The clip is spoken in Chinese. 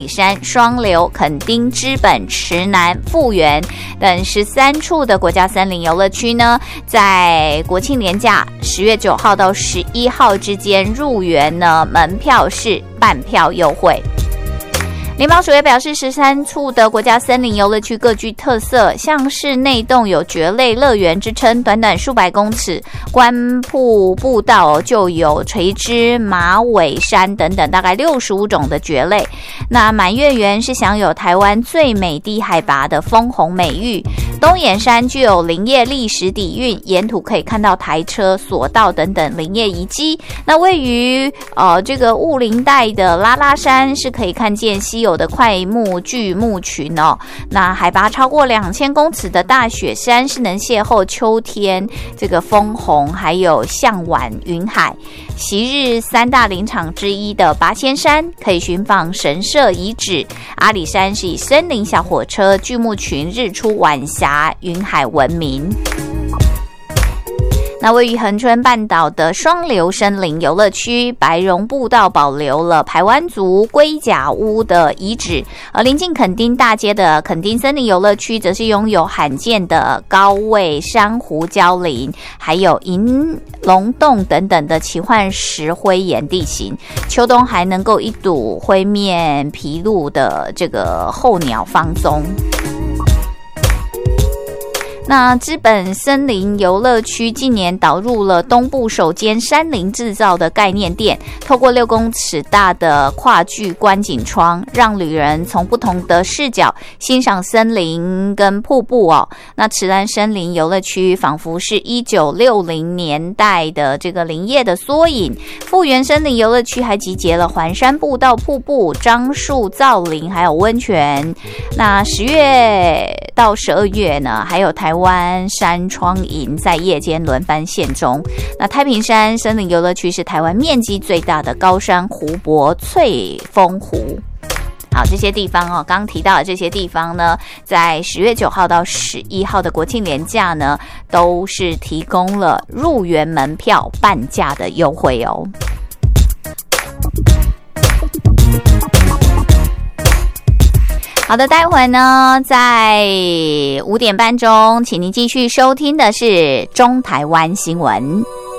山、双流、垦丁、知本、池南、富源等13处的国家森林游乐区呢，在国庆连假10月9号到11号之间入园呢，门票是半票优惠。联保署也表示，13处的国家森林游乐区各具特色，像是内洞有蕨类乐园之称，短短数百公尺，观瀑步道就有垂枝、马尾山等等，大概65种的蕨类。那满月园是享有台湾最美低海拔的枫红美誉，东眼山具有林业历史底蕴，沿途可以看到台车、索道等等林业遗迹。那位于这个雾林带的拉拉山是可以看见稀有的块木巨木群哦。那海拔超过2000公尺的大雪山是能邂逅秋天这个枫红，还有向晚云海。昔日3大林场之一的八仙山可以寻访神社遗址，阿里山是以森林小火车、巨木群、日出晚霞、云海闻名。那位于恒春半岛的双流森林游乐区，白榕步道保留了排湾族龟甲屋的遗址，而临近垦丁大街的垦丁森林游乐区，则是拥有罕见的高位珊瑚礁林，还有银龙洞等等的奇幻石灰岩地形。秋冬还能够一睹灰面琵鹭的这个候鸟放松。那知本森林游乐区近年导入了东部首间山林制造的概念店，透过6公尺大的跨距观景窗，让旅人从不同的视角欣赏森林跟瀑布哦。那池南森林游乐区仿佛是1960年代的这个林业的缩影。富源森林游乐区还集结了环山步道、瀑布、樟树造林，还有温泉。那10月到12月呢，还有台湾山窗营在夜间轮番献钟。那太平山森林游乐区是台湾面积最大的高山湖泊翠峰湖。好，这些地方哦，刚刚提到的这些地方呢，在10月9号到11号的国庆连假呢，都是提供了入园门票半价的优惠哦。好的，待会呢，在5点半钟，请您继续收听的是中台湾新闻。